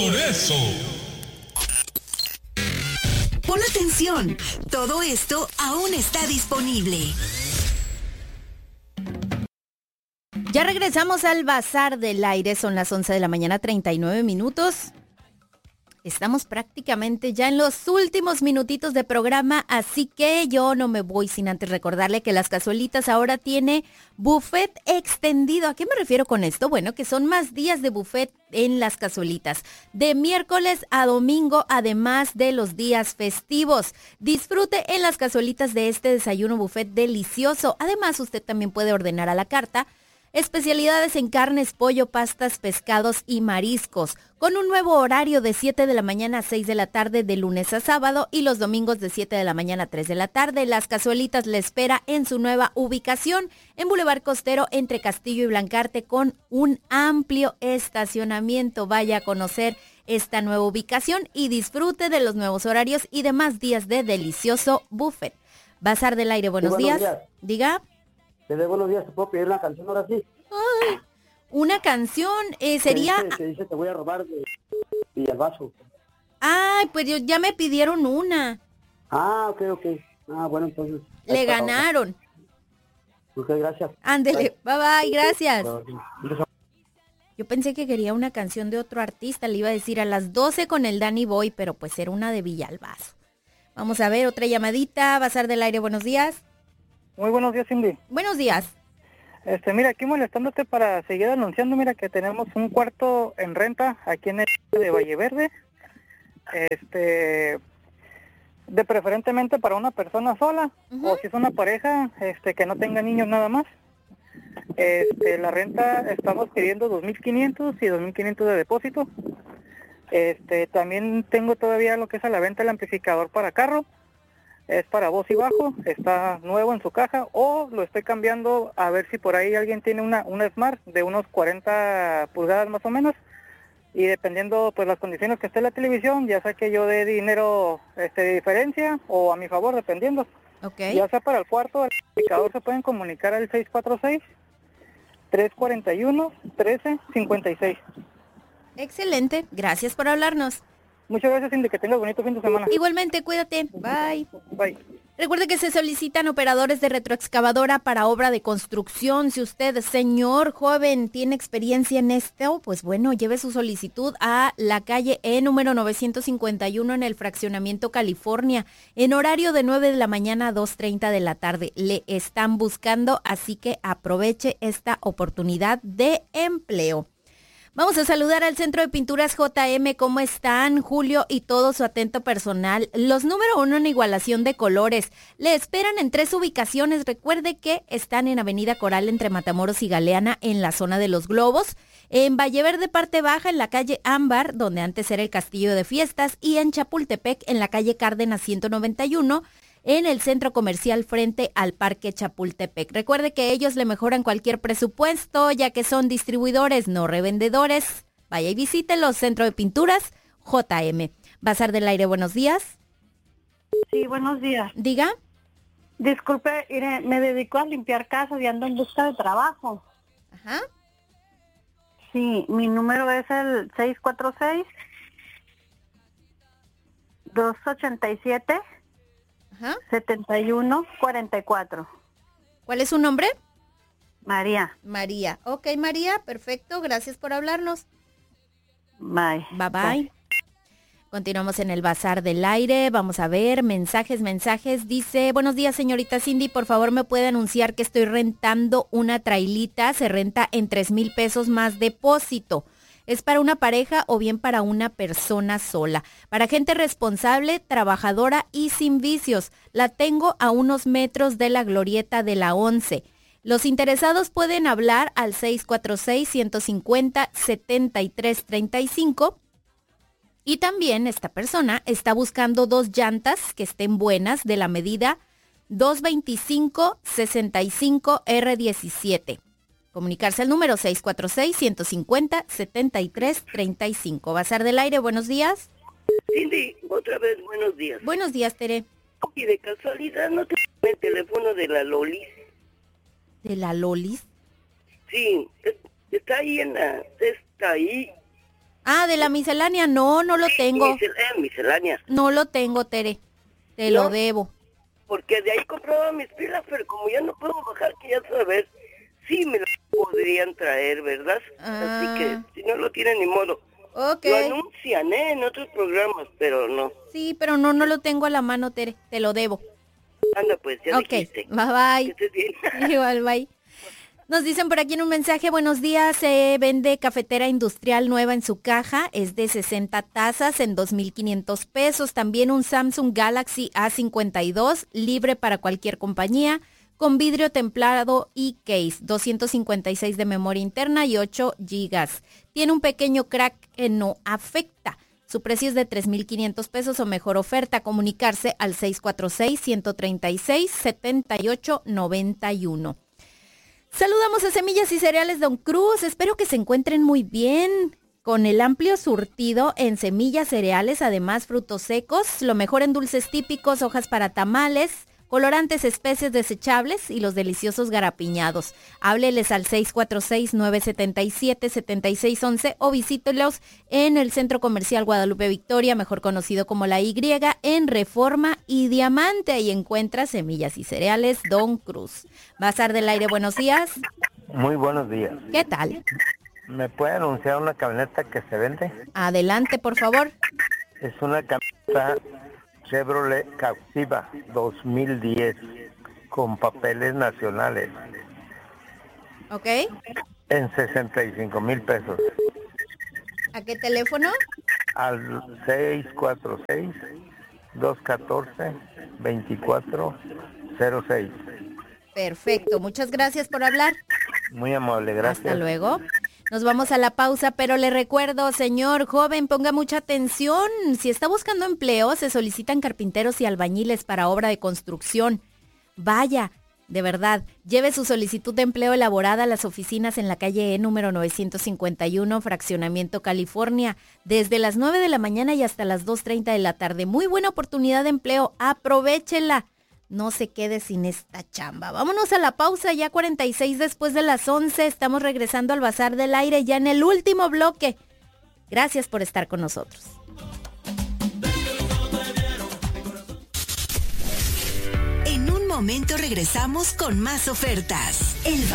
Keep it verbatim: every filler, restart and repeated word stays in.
Por eso. Pon atención, todo esto aún está disponible. Ya regresamos al Bazar del Aire, son las once de la mañana, treinta y nueve minutos. Estamos prácticamente ya en los últimos minutitos de programa, así que yo no me voy sin antes recordarle que Las Cazuelitas ahora tiene buffet extendido. ¿A qué me refiero con esto? Bueno, que son más días de buffet en Las Cazuelitas, de miércoles a domingo, además de los días festivos. Disfrute en Las Cazuelitas de este desayuno buffet delicioso. Además, usted también puede ordenar a la carta especialidades en carnes, pollo, pastas, pescados y mariscos, con un nuevo horario de siete de la mañana a seis de la tarde de lunes a sábado y los domingos de siete de la mañana a tres de la tarde. Las Cazuelitas le espera en su nueva ubicación en Boulevard Costero entre Castillo y Blancarte con un amplio estacionamiento. Vaya a conocer esta nueva ubicación y disfrute de los nuevos horarios y demás días de delicioso buffet. Bazar del Aire, buenos, sí, buenos días. días. Diga. Te doy buenos días, ¿te puedo pedir una canción ahora sí? Ay, una canción eh, sería... Te dice, te dice, te voy a robar de, y el vaso. Ay, pues yo, ya me pidieron una. Ah, ok, ok. Ah, bueno, entonces. Le ganaron. Ok, gracias. Ándele, bye bye, gracias. Bye. Yo pensé que quería una canción de otro artista, le iba a decir a las doce con el Danny Boy, pero pues era una de Villalbazo. Vamos a ver, otra llamadita, Bazar del Aire, buenos días. Muy buenos días, Cindy. Buenos días. Este, mira, aquí molestándote para seguir anunciando, mira que tenemos un cuarto en renta aquí en el de Valle Verde. Este, de preferentemente para una persona sola, uh-huh. o si es una pareja, este, que no tenga niños nada más. Este, la renta estamos pidiendo dos mil quinientos y dos mil quinientos de depósito. Este, también tengo todavía lo que es a la venta el amplificador para carro. Es para voz y bajo, está nuevo en su caja, o lo estoy cambiando a ver si por ahí alguien tiene una, una Smart de unos cuarenta pulgadas más o menos, y dependiendo pues las condiciones que esté en la televisión, ya sea que yo dé dinero este, de diferencia o a mi favor, dependiendo. Okay. Ya sea para el cuarto, el amplificador se pueden comunicar al seis cuatro seis, tres cuatro uno, uno tres cinco seis. Excelente, gracias por hablarnos. Muchas gracias, Cindy, que tengas bonito fin de semana. Igualmente, cuídate. Bye. Bye. Recuerde que se solicitan operadores de retroexcavadora para obra de construcción. Si usted, señor joven, tiene experiencia en esto, pues bueno, lleve su solicitud a la calle E número novecientos cincuenta y uno en el fraccionamiento California, en horario de nueve de la mañana a dos treinta de la tarde. Le están buscando, así que aproveche esta oportunidad de empleo. Vamos a saludar al Centro de Pinturas J M. ¿Cómo están, Julio y todo su atento personal? Los número uno en igualación de colores. Le esperan en tres ubicaciones. Recuerde que están en Avenida Coral entre Matamoros y Galeana en la zona de Los Globos. En Valle Verde, parte baja, en la calle Ámbar, donde antes era el Castillo de Fiestas. Y en Chapultepec, en la calle Cárdenas ciento noventa y uno. En el centro comercial frente al Parque Chapultepec. Recuerde que ellos le mejoran cualquier presupuesto, ya que son distribuidores, no revendedores. Vaya y visítelos, Centro de Pinturas J M. Bazar del Aire, buenos días. Sí, buenos días. Diga. Disculpe, mire, me dedico a limpiar casas y ando en busca de trabajo. Ajá. Sí, mi número es el seis cuatro seis, dos ocho siete, Ajá. setenta y uno cuarenta y cuatro. ¿Cuál es su nombre? María. María. Ok, María, perfecto. Gracias por hablarnos. Bye. Bye, bye. Bye. Continuamos en el Bazar del Aire. Vamos a ver, mensajes, mensajes. Dice, buenos días, señorita Cindy. Por favor, ¿me puede anunciar que estoy rentando una trailita? Se renta en tres mil pesos más depósito. ¿Es para una pareja o bien para una persona sola? Para gente responsable, trabajadora y sin vicios. La tengo a unos metros de la glorieta de la once. Los interesados pueden hablar al seis cuatro seis, uno cinco cero, siete tres tres cinco. Y también esta persona está buscando dos llantas que estén buenas de la medida dos veinticinco sesenta y cinco R diecisiete. Comunicarse al número seis cuatro seis, uno cinco cero, siete tres tres cinco. Bazar del Aire, buenos días. Cindy, otra vez buenos días. Buenos días, Tere. Y de casualidad, ¿no te el teléfono de la Lolis? ¿De la Lolis? Sí, está ahí en la... está ahí. Ah, de la miscelánea, no, no lo tengo. Miscel eh, miscelánea. No lo tengo, Tere. Te ¿No? lo debo. Porque de ahí compraba mis pilas, pero como ya no puedo bajar, que ya sabes, sí me las podrían traer, ¿verdad? Ah. Así que si no lo tienen ni modo. Ok. Lo anuncian, ¿eh? En otros programas, pero no. Sí, pero no, no lo tengo a la mano, Tere. Te lo debo. Anda, pues, ya Ok, dijiste. bye bye. Que estés bien. Igual, bye. Nos dicen por aquí en un mensaje, buenos días, se vende cafetera industrial nueva en su caja, es de sesenta tazas en dos mil quinientos pesos. También un Samsung Galaxy A cincuenta y dos, libre para cualquier compañía, con vidrio templado y case, doscientos cincuenta y seis de memoria interna y ocho gigas. Tiene un pequeño crack que no afecta. Su precio es de tres mil quinientos pesos o mejor oferta. Comunicarse al seis cuatro seis, uno tres seis, siete ocho nueve uno. Saludamos a Semillas y Cereales Don Cruz. Espero que se encuentren muy bien. Con el amplio surtido en semillas, cereales, además frutos secos, lo mejor en dulces típicos, hojas para tamales, colorantes, especies desechables y los deliciosos garapiñados. Hábleles al seis cuatro seis, nueve siete siete, siete seis uno uno o visítelos en el Centro Comercial Guadalupe Victoria, mejor conocido como La Y, en Reforma y Diamante. Ahí encuentra Semillas y Cereales Don Cruz. Bazar del Aire, buenos días. Muy buenos días. ¿Qué tal? ¿Me puede anunciar una camioneta que se vende? Adelante, por favor. Es una camioneta Chevrolet Captiva dos mil diez con papeles nacionales. ¿Ok? En sesenta y cinco mil pesos. ¿A qué teléfono? Al seis cuatro seis, dos uno cuatro, dos cuatro cero seis. Perfecto, muchas gracias por hablar. Muy amable, gracias. Hasta luego. Nos vamos a la pausa, pero le recuerdo, señor joven, ponga mucha atención. Si está buscando empleo, se solicitan carpinteros y albañiles para obra de construcción. Vaya, de verdad, lleve su solicitud de empleo elaborada a las oficinas en la calle E número novecientos cincuenta y uno, Fraccionamiento California, desde las nueve de la mañana y hasta las dos treinta de la tarde. Muy buena oportunidad de empleo, aprovéchela. No se quede sin esta chamba. Vámonos a la pausa, ya cuarenta y seis después de las once. Estamos regresando al Bazar del Aire ya en el último bloque. Gracias por estar con nosotros. En un momento regresamos con más ofertas. El